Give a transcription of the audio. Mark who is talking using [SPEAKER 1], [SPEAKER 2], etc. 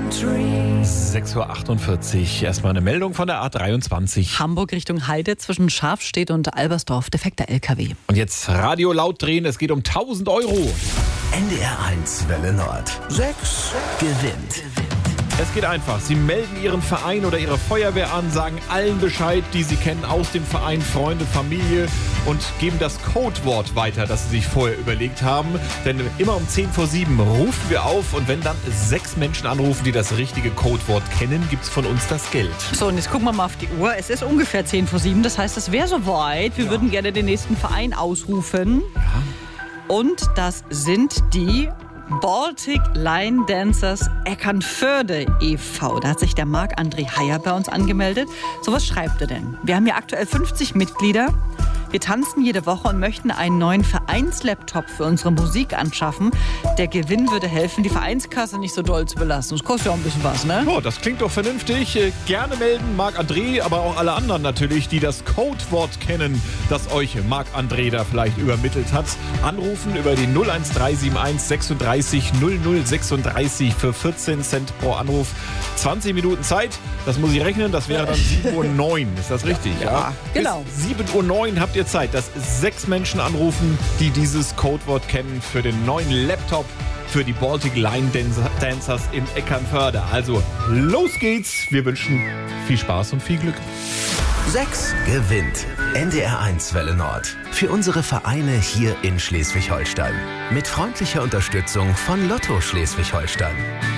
[SPEAKER 1] 6:48 Uhr. Erstmal eine Meldung von der A23.
[SPEAKER 2] Hamburg Richtung Heide zwischen Schafstedt und Albersdorf. Defekter LKW.
[SPEAKER 1] Und jetzt Radio laut drehen, es geht um 1.000 Euro.
[SPEAKER 3] NDR 1 Welle Nord. 6 gewinnt.
[SPEAKER 1] Es geht einfach. Sie melden Ihren Verein oder Ihre Feuerwehr an, sagen allen Bescheid, die Sie kennen aus dem Verein, Freunde, Familie und geben das Codewort weiter, das Sie sich vorher überlegt haben. Denn immer um 6:50 rufen wir auf und wenn dann 6 Menschen anrufen, die das richtige Codewort kennen, gibt's von uns das Geld.
[SPEAKER 2] So, und jetzt gucken wir mal auf die Uhr. Es ist ungefähr 6:50. Das heißt, es wäre soweit. Wir würden gerne den nächsten Verein ausrufen.
[SPEAKER 1] Ja.
[SPEAKER 2] Und das sind die Baltic Line Dancers Eckernförde e.V. Da hat sich der Marc-André Heyer bei uns angemeldet. So, was schreibt er denn? Wir haben hier aktuell 50 Mitglieder. Wir tanzen jede Woche und möchten einen neuen Vereinslaptop für unsere Musik anschaffen. Der Gewinn würde helfen, die Vereinskasse nicht so doll zu belasten. Das kostet ja auch ein bisschen was, ne?
[SPEAKER 1] Oh, das klingt doch vernünftig. Gerne melden, Marc-André, aber auch alle anderen natürlich, die das Codewort kennen, das euch Marc-André da vielleicht übermittelt hat. Anrufen über die 01371 36 00 36 für 14 Cent pro Anruf. 20 Minuten Zeit, das muss ich rechnen, das wäre dann 7:09 Uhr. Ist das richtig?
[SPEAKER 2] Ja, genau.
[SPEAKER 1] Bis 7:09 Uhr habt ihr Zeit, dass 6 Menschen anrufen, die dieses Codewort kennen für den neuen Laptop für die Baltic Line Dancers in Eckernförde. Also los geht's. Wir wünschen viel Spaß und viel Glück.
[SPEAKER 3] 6 gewinnt. NDR 1 Welle Nord. Für unsere Vereine hier in Schleswig-Holstein. Mit freundlicher Unterstützung von Lotto Schleswig-Holstein.